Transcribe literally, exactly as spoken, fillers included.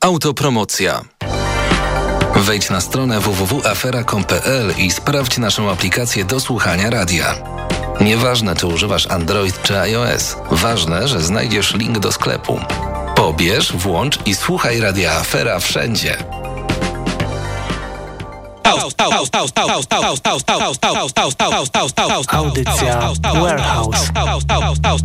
Autopromocja. Wejdź na stronę w w w kropka afera kropka com kropka p l i sprawdź naszą aplikację do słuchania radia. Nieważne, czy używasz Android czy iOS, ważne, że znajdziesz link do sklepu. Pobierz, włącz i słuchaj Radia Afera wszędzie. Audycja Warehouse.